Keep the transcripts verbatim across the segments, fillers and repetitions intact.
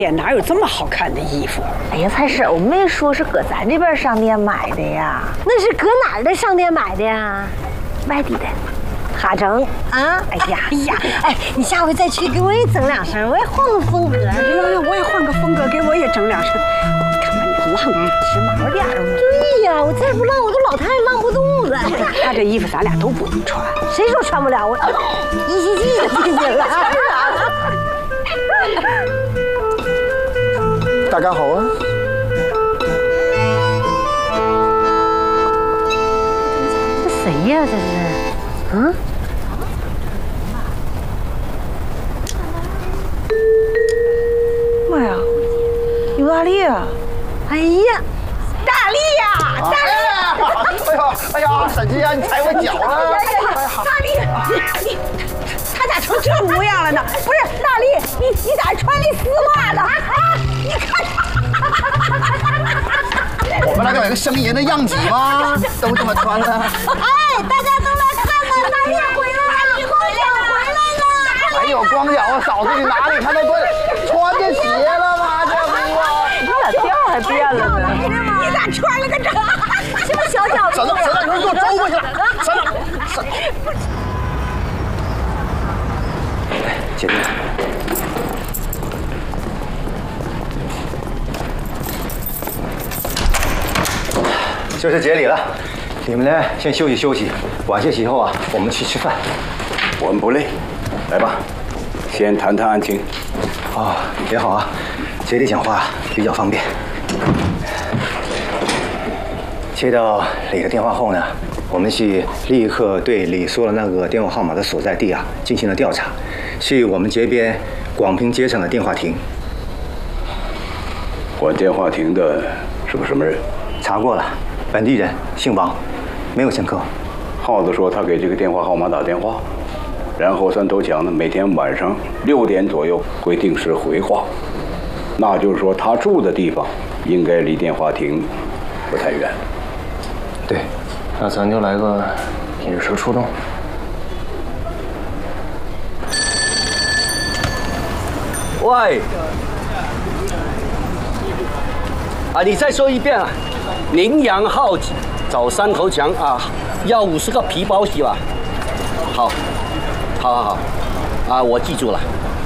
也哪有这么好看的衣服？ 哎呀，蔡婶，我没说是搁咱这边商店买的呀，那是搁哪儿的商店买的呀？外地的，哈城啊！哎呀哎呀，哎，你下回再去给我也整两身，我也换个风格。 哎呀，我也换个风格，给我也整两身。看把你浪的直毛点儿。 对呀，我再不浪，我都老太太浪不动了。 他这衣服咱俩都不能穿， 谁说穿不了？我一吸气就进去了。 大家好啊！ 这谁呀？这是？嗯？ 妈呀，有大力啊！ 哎呀，大力呀！大力！ 哎呀，哎呀，婶子呀，你踩我脚了！ 大力，你他咋成这模样了呢？不是大力，你你咋穿的丝袜呢？啊，你看。 我们那个有个生意人的样子吗？都这么穿了。 哎，大家都来看看，大力回来了，大力光脚回来了。 还有光脚啊，嫂子你哪里看到过穿着鞋了吗？这不啊， 你咋调还变了呢？你咋穿了个这？ 这不小脚婶子，婶子，你给我周过去了，婶子，婶。姐弟。就是节礼了，你们呢先休息休息，晚些时候啊，我们去吃饭。 我们不累，来吧，先谈谈案情。 哦，也好啊，节礼讲话比较方便。接到李的电话后呢，我们去立刻对李说了那个电话号码的所在地啊进行了调查，去我们街边广平街上的电话亭。 管电话亭的是个什么人？ 查过了。本地人，姓王，没有前科。 耗子说他给这个电话号码打电话，然后三头强呢每天晚上六点左右会定时回话，那就是说他住的地方应该离电话亭不太远。 对，那咱就来个引蛇出洞。 喂，啊，你再说一遍啊！宁阳号找三头强啊，要五十个皮包是吧？好，好好好，啊，我记住了。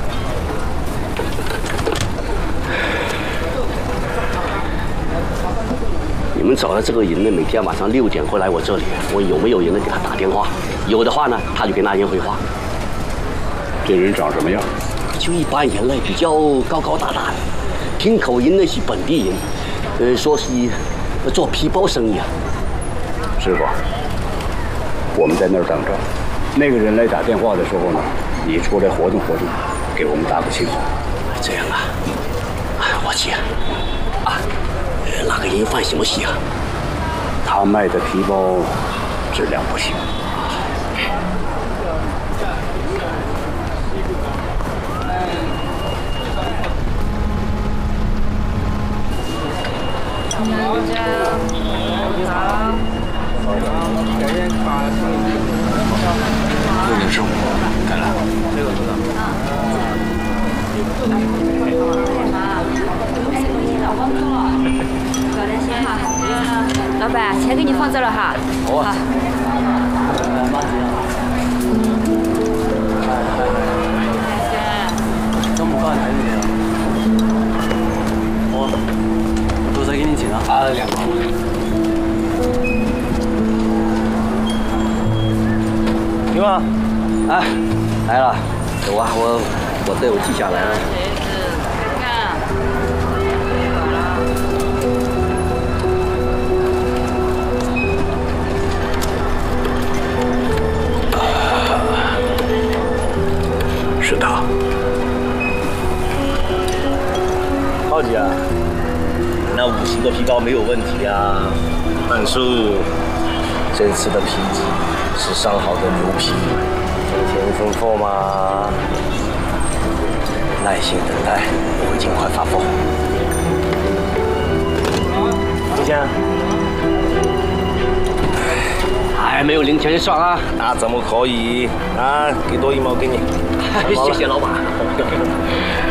你们找的这个人呢，每天晚上六点会来我这里，我有没有人呢给他打电话？有的话呢，他就给那人回话。 这人长什么样？ 就一般人类，比较高高大大的，听口音呢是本地人，呃，说是做皮包生意啊。 师傅，我们在那儿等着，那个人来打电话的时候呢，你出来活动活动，给我们打个信号。 这样啊，啊，我记啊，啊，那个人犯什么事啊？ 他卖的皮包质量不行。 六点十五，该来。 老板，钱给你放这了哈。 好啊。 都冇翻嚟睇你啊！我老細幾年前啊？啊，兩個。 行啊，哎，来了，走啊，我我队伍记下来了。 是他。 浩姐啊，那五十个皮包没有问题啊，但是这次的皮子是上好的牛皮，分钱分货嘛，耐心等待，我会尽快发货。多少？ 还没有零钱算啊？ 那怎么可以啊？给多一毛给你。 谢谢老板。